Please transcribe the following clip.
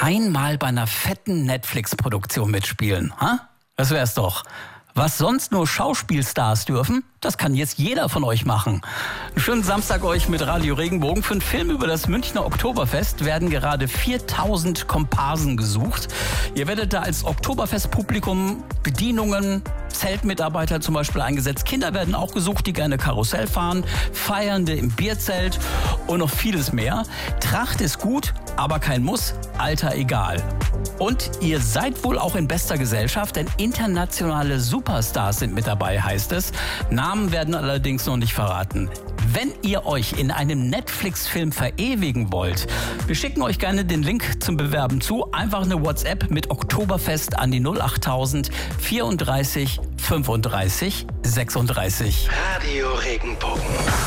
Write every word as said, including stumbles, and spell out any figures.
Einmal bei einer fetten Netflix-Produktion mitspielen, ha? Das wär's doch. Was sonst nur Schauspielstars dürfen, das kann jetzt jeder von euch machen. Einen schönen Samstag euch mit Radio Regenbogen. Für einen Film über das Münchner Oktoberfest werden gerade viertausend Komparsen gesucht. Ihr werdet da als Oktoberfestpublikum Bedienungen, Zeltmitarbeiter zum Beispiel eingesetzt. Kinder werden auch gesucht, die gerne Karussell fahren, Feiernde im Bierzelt und noch vieles mehr. Tracht ist gut, aber kein Muss, Alter egal. Und ihr seid wohl auch in bester Gesellschaft, denn internationale Superstars sind mit dabei, heißt es. Namen werden allerdings noch nicht verraten. Wenn ihr euch in einem Netflix-Film verewigen wollt, wir schicken euch gerne den Link zum Bewerben zu. Einfach eine WhatsApp mit Oktoberfest an die null achttausend vierunddreißig fünfunddreißig sechsunddreißig. Radio Regenbogen.